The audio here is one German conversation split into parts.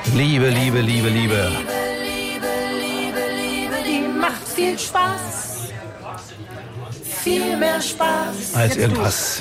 Liebe, Liebe, Liebe, Liebe. Die macht viel Spaß. Viel mehr Spaß. Als irgendwas.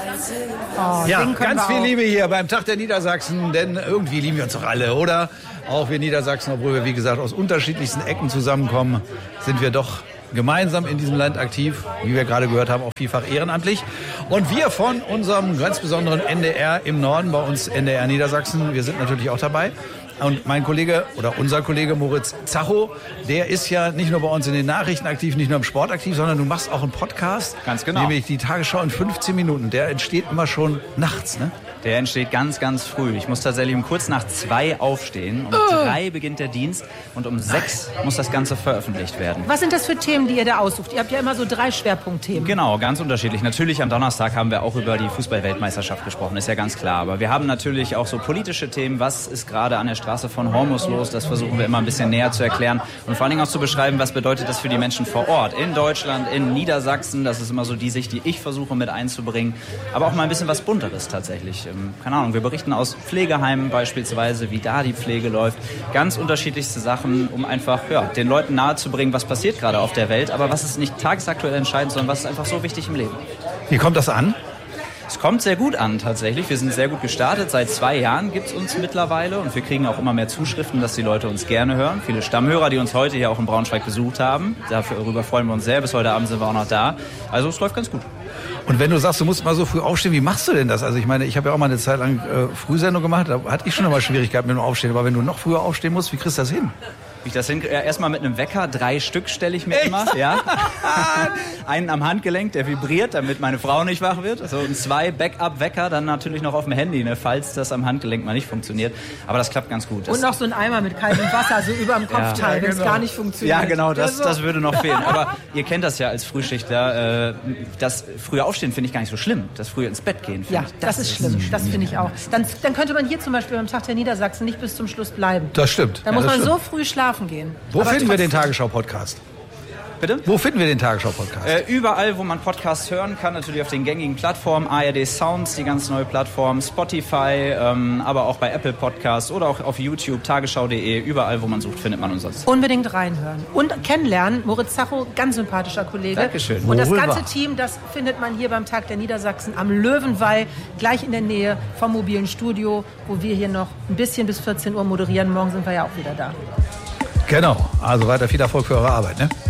Ja, ganz viel Liebe hier beim Tag der Niedersachsen, denn irgendwie lieben wir uns doch alle, oder? Auch wir Niedersachsen, obwohl wir, wie gesagt, aus unterschiedlichsten Ecken zusammenkommen, sind wir doch gemeinsam in diesem Land aktiv, wie wir gerade gehört haben, auch vielfach ehrenamtlich. Und wir von unserem ganz besonderen NDR im Norden, bei uns NDR Niedersachsen, wir sind natürlich auch dabei. Und mein Kollege oder unser Kollege Moritz Zacho, der ist ja nicht nur bei uns in den Nachrichten aktiv, nicht nur im Sport aktiv, sondern du machst auch einen Podcast. Ganz genau. Nämlich die Tagesschau in 15 Minuten. Der entsteht immer schon nachts, ne? Der entsteht ganz, ganz früh. Ich muss tatsächlich um kurz nach 2 aufstehen. Um 3 beginnt der Dienst und um 6 muss das Ganze veröffentlicht werden. Was sind das für Themen, die ihr da aussucht? Ihr habt ja immer so 3 Schwerpunktthemen. Genau, ganz unterschiedlich. Natürlich am Donnerstag haben wir auch über die Fußball-Weltmeisterschaft gesprochen, ist ja ganz klar. Aber wir haben natürlich auch so politische Themen. Was ist gerade an der Straße von Hormus los? Das versuchen wir immer ein bisschen näher zu erklären und vor allen Dingen auch zu beschreiben, was bedeutet das für die Menschen vor Ort. In Deutschland, in Niedersachsen. Das ist immer so die Sicht, die ich versuche mit einzubringen. Aber auch mal ein bisschen was Bunteres tatsächlich. Keine Ahnung, wir berichten aus Pflegeheimen beispielsweise, wie da die Pflege läuft. Ganz unterschiedlichste Sachen, um einfach den Leuten nahezubringen, was passiert gerade auf der Welt. Aber was ist nicht tagesaktuell entscheidend, sondern was ist einfach so wichtig im Leben. Wie kommt das an? Es kommt sehr gut an tatsächlich. Wir sind sehr gut gestartet. Seit 2 Jahren gibt es uns mittlerweile und wir kriegen auch immer mehr Zuschriften, dass die Leute uns gerne hören. Viele Stammhörer, die uns heute hier auch in Braunschweig besucht haben. Darüber freuen wir uns sehr. Bis heute Abend sind wir auch noch da. Also es läuft ganz gut. Und wenn du sagst, du musst mal so früh aufstehen, wie machst du denn das? Also ich meine, ich habe ja auch mal eine Zeit lang Frühsendung gemacht, da hatte ich schon immer Schwierigkeiten mit dem Aufstehen. Aber wenn du noch früher aufstehen musst, wie kriegst du das hin? Wie ich das hin? Erstmal mit einem Wecker, 3 Stück stelle ich mir immer. Ja. Einen am Handgelenk, der vibriert, damit meine Frau nicht wach wird. Also 2 Backup-Wecker, dann natürlich noch auf dem Handy, ne, falls das am Handgelenk mal nicht funktioniert. Aber das klappt ganz gut. Und noch so ein Eimer mit kaltem Wasser, so über dem Kopfteil, wenn es gar nicht funktioniert. Ja, genau, das würde noch fehlen. Aber ihr kennt das ja als Frühschichtler. Das frühe Aufstehen finde ich gar nicht so schlimm. Das frühe ins Bett gehen finde ich. Das ist schlimm. Das finde ich auch. Dann könnte man hier zum Beispiel beim Tag der Niedersachsen nicht bis zum Schluss bleiben. Das stimmt. Da muss man so früh schlafen gehen. Wo finden wir den Tagesschau-Podcast? Bitte? Wo finden wir den Tagesschau-Podcast? Überall, wo man Podcasts hören kann, natürlich auf den gängigen Plattformen, ARD Sounds, die ganz neue Plattform, Spotify, aber auch bei Apple Podcasts oder auch auf YouTube, tagesschau.de, überall, wo man sucht, findet man uns sonst. Unbedingt reinhören und kennenlernen. Moritz Zacho, ganz sympathischer Kollege. Dankeschön. Und das ganze Team, das findet man hier beim Tag der Niedersachsen am Löwenwall, gleich in der Nähe vom mobilen Studio, wo wir hier noch ein bisschen bis 14 Uhr moderieren. Morgen sind wir ja auch wieder da. Genau, also weiter viel Erfolg für eure Arbeit, ne?